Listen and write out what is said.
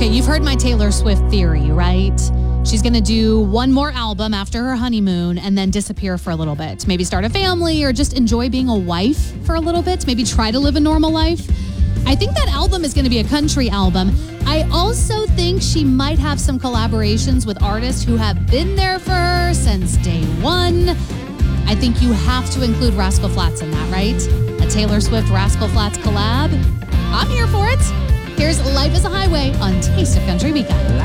Okay, you've heard my Taylor Swift theory, right? She's going to do one more album after her honeymoon and then disappear for a little bit. Maybe start a family or just enjoy being a wife for a little bit. Maybe try to live a normal life. I think that album is going to be a country album. I also think she might have some collaborations with artists who have been there for her since day one. I think you have to include Rascal Flatts in that, right? A Taylor Swift Rascal Flatts collab. I'm here for it. Here's Life is a Highway on Taste of Country Weekend.